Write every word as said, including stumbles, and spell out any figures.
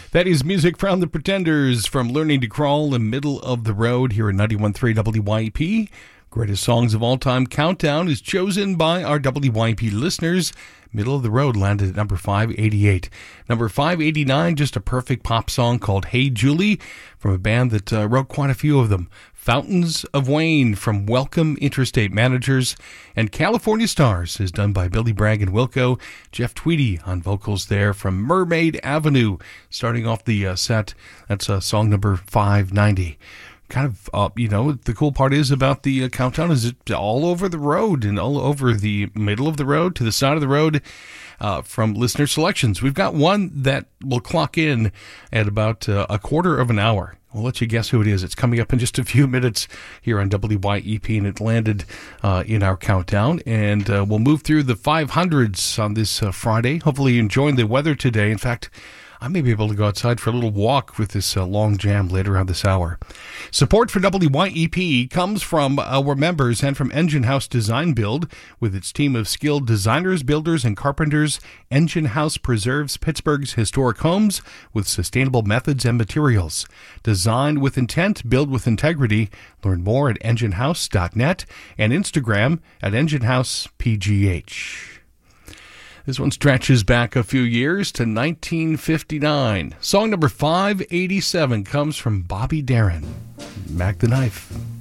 That is music from the Pretenders, from Learning to Crawl in Middle of the Road here at ninety-one point three W Y E P. Greatest Songs of All Time countdown is chosen by our W Y E P listeners. Middle of the Road landed at number five eighty-eight. Number five eighty-nine, just a perfect pop song called Hey Julie, from a band that uh, wrote quite a few of them. Fountains of Wayne from Welcome Interstate Managers, and California Stars is done by Billy Bragg and Wilco. Jeff Tweedy on vocals there from Mermaid Avenue. Starting off the uh, set, that's uh, song number five ninety. Kind of, uh, you know, the cool part is about the uh, countdown is it's all over the road and all over the middle of the road to the side of the road uh, from listener selections. We've got one that will clock in at about uh, a quarter of an hour. We'll let you guess who it is. It's coming up in just a few minutes here on W Y E P, and it landed uh, in our countdown. And uh, we'll move through the five hundreds on this uh, Friday. Hopefully you're enjoying the weather today. In fact, I may be able to go outside for a little walk with this uh, long jam later on this hour. Support for W Y E P comes from our members and from Engine House Design Build. With its team of skilled designers, builders, and carpenters, Engine House preserves Pittsburgh's historic homes with sustainable methods and materials. Design with intent, build with integrity. Learn more at engine house dot net and Instagram at engine house P G H. This one stretches back a few years to nineteen fifty-nine. Song number five eighty-seven comes from Bobby Darin. Mac the Knife.